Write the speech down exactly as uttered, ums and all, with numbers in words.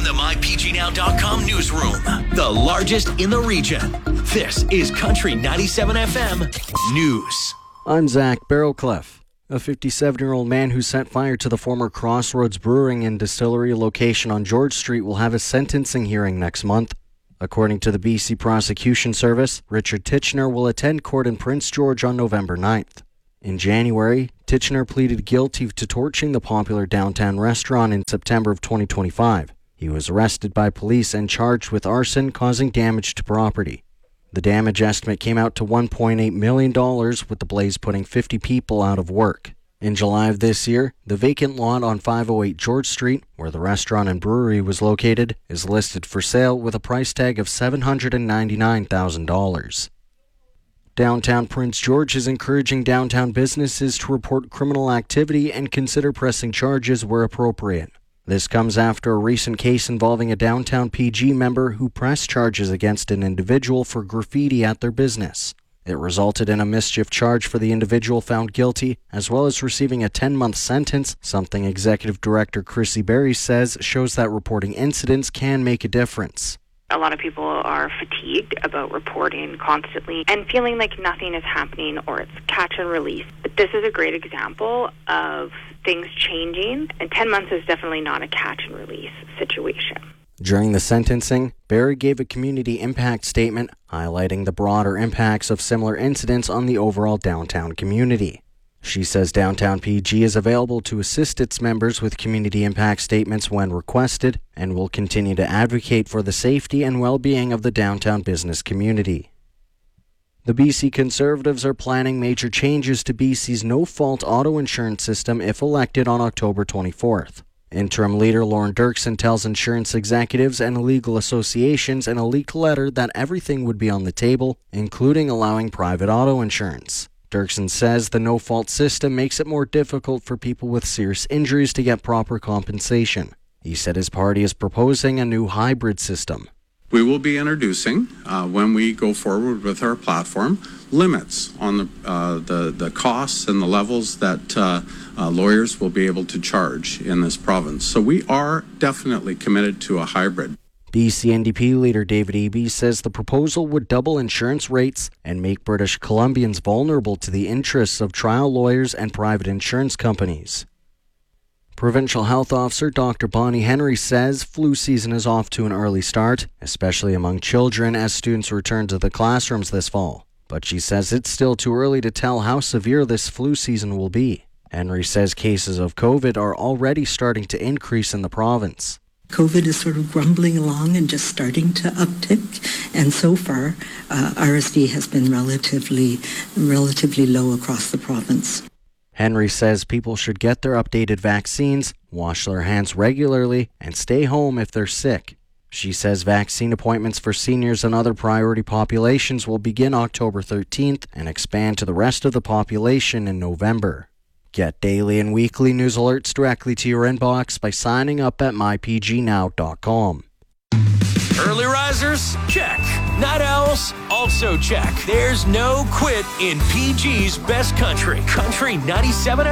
the my p g now dot com newsroom, the largest in the region. This is Country ninety-seven F M News. I'm Zach Barrowcliff. A fifty-seven-year-old man who set fire to the former Crossroads Brewing and Distillery location on George Street will have a sentencing hearing next month. According to the B C Prosecution Service, Richard Titchener will attend court in Prince George on November ninth. In January, Titchener pleaded guilty to torching the popular downtown restaurant in September of twenty twenty-five. He was arrested by police and charged with arson causing damage to property. The damage estimate came out to one point eight million dollars, with the blaze putting fifty people out of work. In July of this year, the vacant lot on five oh eight George Street, where the restaurant and brewery was located, is listed for sale with a price tag of seven hundred ninety-nine thousand dollars. Downtown Prince George is encouraging downtown businesses to report criminal activity and consider pressing charges where appropriate. This comes after a recent case involving a downtown P G member who pressed charges against an individual for graffiti at their business. It resulted in a mischief charge for the individual found guilty, as well as receiving a ten-month sentence, something Executive Director Chrissy Berry says shows that reporting incidents can make a difference. A lot of people are fatigued about reporting constantly and feeling like nothing is happening or it's catch and release. But this is a great example of things changing, and ten months is definitely not a catch and release situation. During the sentencing, Barry gave a community impact statement highlighting the broader impacts of similar incidents on the overall downtown community. She says Downtown P G is available to assist its members with community impact statements when requested and will continue to advocate for the safety and well-being of the downtown business community. The B C Conservatives are planning major changes to B C's no-fault auto insurance system if elected on October twenty-fourth. Interim leader Lauren Dirksen tells insurance executives and legal associations in a leaked letter that everything would be on the table, including allowing private auto insurance. Dirksen says the no-fault system makes it more difficult for people with serious injuries to get proper compensation. He said his party is proposing a new hybrid system. We will be introducing, uh, when we go forward with our platform, limits on the uh, the, the costs and the levels that uh, uh, lawyers will be able to charge in this province. So we are definitely committed to a hybrid. B C N D P leader David Eby says the proposal would double insurance rates and make British Columbians vulnerable to the interests of trial lawyers and private insurance companies. Provincial Health Officer Doctor Bonnie Henry says flu season is off to an early start, especially among children as students return to the classrooms this fall. But she says it's still too early to tell how severe this flu season will be. Henry says cases of COVID are already starting to increase in the province. COVID is sort of grumbling along and just starting to uptick, and so far uh, R S V has been relatively, relatively low across the province. Henry says people should get their updated vaccines, wash their hands regularly, and stay home if they're sick. She says vaccine appointments for seniors and other priority populations will begin October thirteenth and expand to the rest of the population in November. Get daily and weekly news alerts directly to your inbox by signing up at my p g now dot com. Early risers? Check. Night owls? Also check. There's no quit in P G's best country. Country ninety-seven